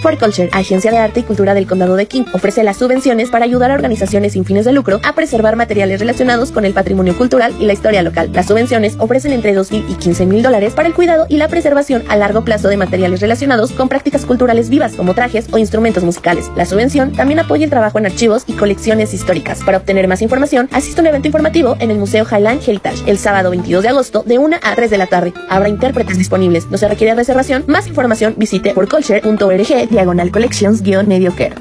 For Culture, Agencia de Arte y Cultura del Condado de King, ofrece las subvenciones para ayudar a organizaciones sin fines de lucro a preservar materiales relacionados con el patrimonio cultural y la historia local. Las subvenciones ofrecen entre $2,000 y $15,000 para el cuidado y la preservación a largo plazo de materiales relacionados con prácticas culturales vivas, como trajes o instrumentos musicales. La subvención también apoya el trabajo en archivos y colecciones históricas. Para obtener más información, asiste a un evento informativo en el Museo Highland Heritage el sábado 22 de agosto de 1 a 3 de la tarde. Habrá intérpretes disponibles. No se requiere reservación. Más información visite forculture.org/collections-mediocare.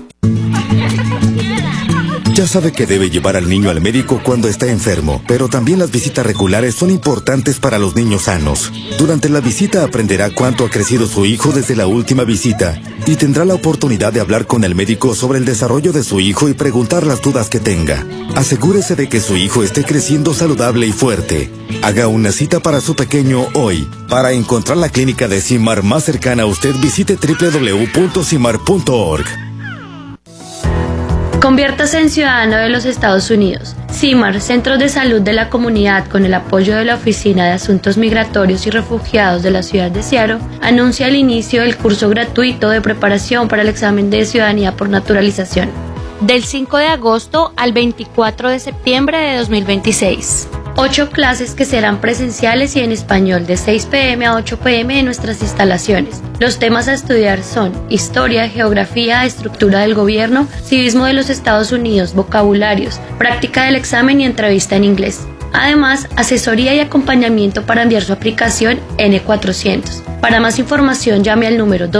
Ya sabe que debe llevar al niño al médico cuando está enfermo, pero también las visitas regulares son importantes para los niños sanos. Durante la visita aprenderá cuánto ha crecido su hijo desde la última visita y tendrá la oportunidad de hablar con el médico sobre el desarrollo de su hijo y preguntar las dudas que tenga. Asegúrese de que su hijo esté creciendo saludable y fuerte. Haga una cita para su pequeño hoy. Para encontrar la clínica de CIMAR más cercana a usted, visite www.cimar.org. Conviértase en ciudadano de los Estados Unidos. CIMAR, Centros de Salud de la Comunidad, con el apoyo de la Oficina de Asuntos Migratorios y Refugiados de la ciudad de Seattle, anuncia el inicio del curso gratuito de preparación para el examen de ciudadanía por naturalización, del 5 de agosto al 24 de septiembre de 2026. 8 clases que serán presenciales y en español de 6 p.m. a 8 p.m. en nuestras instalaciones. Los temas a estudiar son historia, geografía, estructura del gobierno, civismo de los Estados Unidos, vocabularios, práctica del examen y entrevista en inglés. Además, asesoría y acompañamiento para enviar su aplicación N400. Para más información llame al número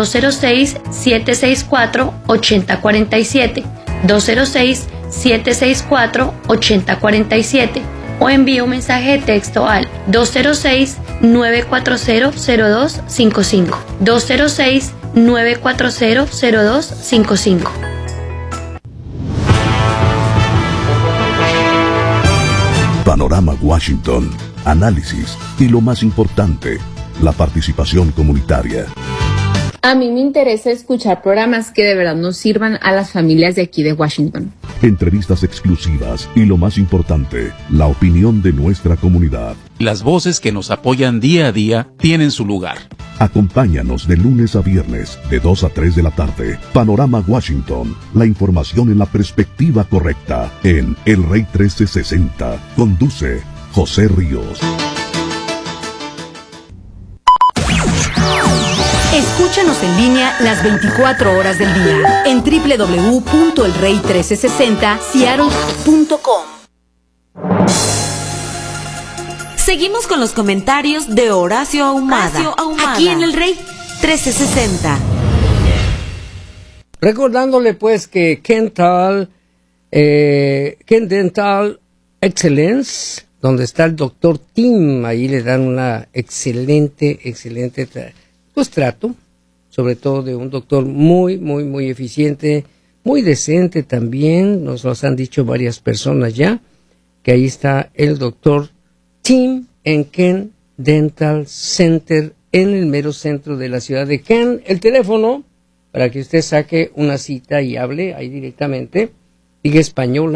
206-764-8047, 206-764-8047. o envíe un mensaje de texto al 206-940-0255, 206-940-0255. Panorama Washington, análisis y lo más importante, la participación comunitaria. A mí me interesa escuchar programas que de verdad nos sirvan a las familias de aquí de Washington. Entrevistas exclusivas y lo más importante, la opinión de nuestra comunidad. Las voces que nos apoyan día a día tienen su lugar. Acompáñanos de lunes a viernes, de 2 a 3 de la tarde. Panorama Washington, la información en la perspectiva correcta, en El Rey 1360. Conduce José Ríos. Escúchanos en línea las 24 horas del día en www.elrey1360seattle.com. Seguimos con los comentarios de Horacio Ahumada, aquí en El Rey 1360. Recordándole pues que Ken Dental Excellence, donde está el doctor Tim, ahí le dan una excelente trato, sobre todo de un doctor muy eficiente, muy decente también. Nos lo han dicho varias personas ya, que ahí está el doctor Tim en Ken Dental Center, en el mero centro de la ciudad de Ken. El teléfono para que usted saque una cita y hable ahí directamente, diga español.